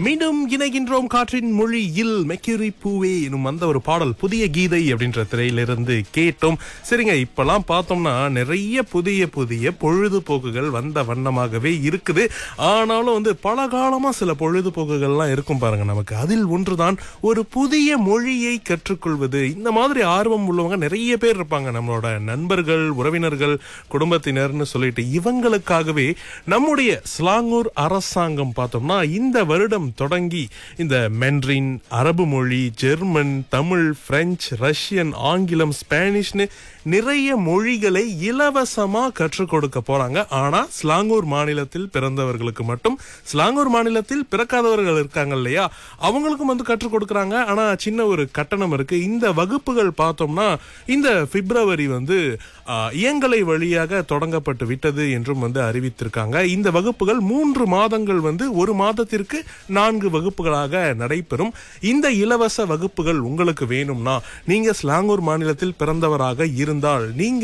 மீண்டும் இணைகின்றோம் காற்றின் மொழியில் மெக்யூரி பூவே எனும் அந்த ஒரு பாடல் புதிய கீதை அப்படின்ற திரையிலிருந்து கேட்டோம். சரிங்க, இப்பெல்லாம் பார்த்தோம்னா நிறைய புதிய புதிய பொழுதுபோக்குகள் வந்த வண்ணமாகவே இருக்குது. ஆனாலும் பல காலமா சில பொழுதுபோக்குகள்லாம் இருக்கும் பாருங்க நமக்கு. அதில் ஒன்றுதான் ஒரு புதிய மொழியை கற்றுக்கொள்வது. இந்த மாதிரி ஆர்வம் உள்ளவங்க நிறைய பேர் இருப்பாங்க, நம்மளோட நண்பர்கள், உறவினர்கள், குடும்பத்தினர்னு சொல்லிட்டு. இவங்களுக்காகவே நம்முடைய ஸ்லாங்கூர் அரசாங்கம் பார்த்தோம்னா இந்த வருடம் தொடங்கி இந்த மெண்ட்ரின், அரபு மொழி, ஜெர்மன், தமிழ், பிரெஞ்சு, ரஷ்யன், ஆங்கிலம், ஸ்பானிஷ்னு நிறைய மொழிகளை இலவசமா கற்றுக் கொடுக்க போறாங்க. ஆனா ஸ்லாங்கூர் மாநிலத்தில் பிறந்தவர்களுக்கு மட்டும். ஸ்லாங்கூர் மாநிலத்தில் பிறக்காதவர்கள் இருக்காங்க இல்லையா, அவங்களுக்கும் கற்றுக் கொடுக்கறாங்க. ஆனா சின்ன ஒரு கட்டணம் இருக்கு. இந்த வகுப்புகள் பார்த்தோம்னா இந்த பிப்ரவரி இயங்கலை வழியாக தொடங்கப்பட்டு விட்டது என்றும் அறிவித்திருக்காங்க. இந்த வகுப்புகள் 3 மாதங்கள் ஒரு மாதத்திற்கு 4 வகுப்புகளாக நடைபெறும். இந்த இலவச வகுப்புகள் உங்களுக்கு வேணும்னா நீங்க ஸ்லாங்கூர் மாநிலத்தில் பிறந்தவராக இருந்தால் நீங்க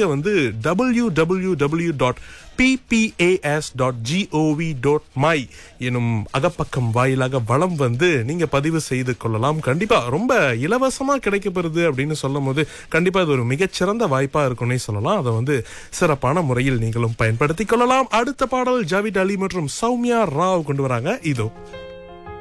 www.ppas.gov.my எனும் அகப்பக்கம் வாயிலாக வலம் நீங்க பதிவு செய்து கொள்ளலாம். கண்டிப்பா ரொம்ப இலவசமா கிடைக்கப்படுது அப்படின்னு சொல்லும் போது கண்டிப்பா இது ஒரு மிகச்சிறந்த வாய்ப்பா இருக்கும்னே சொல்லலாம். அதை சிறப்பான முறையில் நீங்களும் பயன்படுத்திக் கொள்ளலாம். அடுத்த பாடல் ஜாவித் அலி மற்றும் சௌமியா ராவ் கொண்டு வராங்க. இதோ